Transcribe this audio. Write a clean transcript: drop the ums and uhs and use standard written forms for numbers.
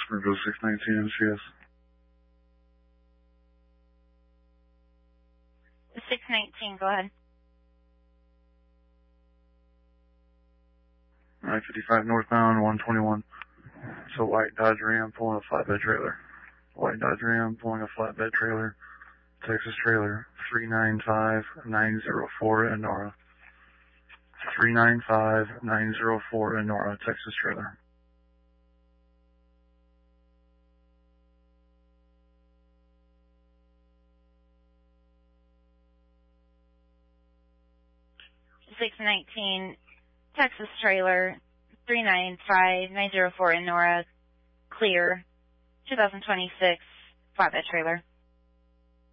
Springfield 619 MCS. 619, go ahead. I-55 northbound, 121. So white Dodge Ram pulling a flatbed trailer. White Dodge Ram pulling a flatbed trailer. Texas trailer, 395904 in Nora. 395904 in Nora, Texas trailer. $619 Texas trailer, 395904 in Nora, clear, 2026 flatbed trailer.